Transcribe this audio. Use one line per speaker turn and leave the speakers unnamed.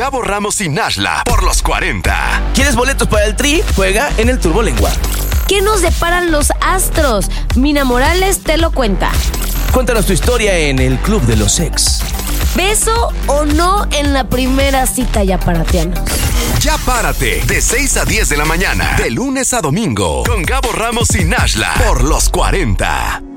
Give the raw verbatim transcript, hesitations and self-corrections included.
Gabo Ramos y Nashla por los cuarenta.
¿Quieres boletos para el Tri? Juega en el Turbolengua.
¿Qué nos deparan los astros? Mina Morales te lo cuenta.
Cuéntanos tu historia en el Club de los Ex.
¿Beso o no en la primera cita ya paratianos?
Ya párate, de seis a diez de la mañana, de lunes a domingo, con Gabo Ramos y Nashla por los cuarenta.